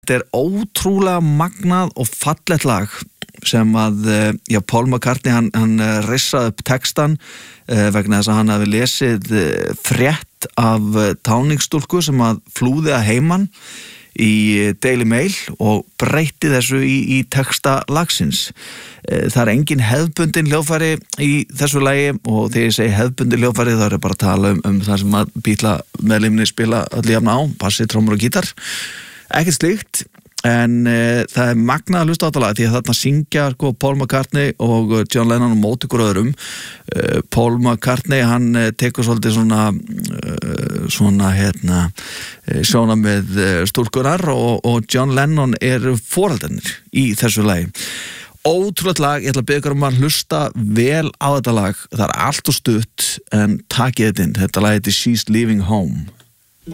Þetta ótrúlega magnað og fallegt lag sem að, Paul McCartney hann rissaði upp textan vegna þess að hann hafi lesið frétt af táningsstúlku sem að flúði að heiman í Daily Mail og breytti þessu í texta lagsins. Það engin hefðbundin hljóðfæri í þessu lagi og þegar ég segi hefðbundin hljóðfæri þá bara að tala um það sem að Beatla meðlimni spila allir jafn á, bassi, trommur og gítar. Ekkert slíkt, en það magnað að hlusta á þetta lag því að þarna syngja Paul McCartney og John Lennon á móti ykkur öðrum. Paul McCartney hann tekur svolítið svona með stúlkunar og John Lennon foreldrarnir í þessu lagi. Ótrúlegt lag, ég ætla að biðja ykkur að hlusta vel á þetta lag. Það allt og stutt en takið þetta inn. Þetta lag heitir She's Leaving Home.